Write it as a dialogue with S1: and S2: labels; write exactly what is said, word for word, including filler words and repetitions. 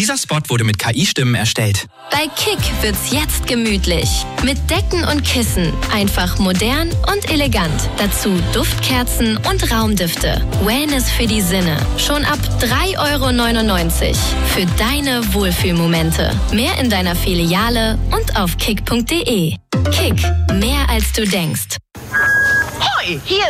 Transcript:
S1: Dieser Spot wurde mit K I-Stimmen erstellt.
S2: Bei Kick wird's jetzt gemütlich. Mit Decken und Kissen. Einfach modern und elegant. Dazu Duftkerzen und Raumdüfte. Wellness für die Sinne. Schon ab drei Euro neunundneunzig. Für deine Wohlfühlmomente. Mehr in deiner Filiale und auf kick punkt de. Kick. Mehr als du denkst.
S3: Hoi, hier